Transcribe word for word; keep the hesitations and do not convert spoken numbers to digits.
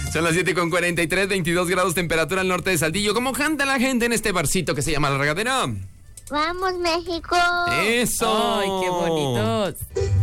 Son las siete con cuarenta y tres, veintidós grados temperatura al norte de Saltillo. ¿Cómo canta la gente en este barcito que se llama La Regadera? ¡Vamos, México! ¡Eso! ¡Ay, qué bonitos!